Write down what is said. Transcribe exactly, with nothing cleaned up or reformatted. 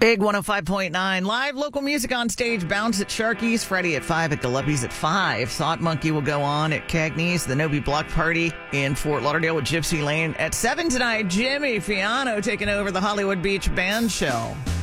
Big one oh five point nine. Live local music on stage. Bounce at Sharky's. Friday at five at Galuppi's at five. Thought Monkey will go on at Cagney's. The Nobi Block Party in Fort Lauderdale with Gypsy Lane. At seven tonight, Jimmy Fiano taking over the Hollywood Beach Band Show.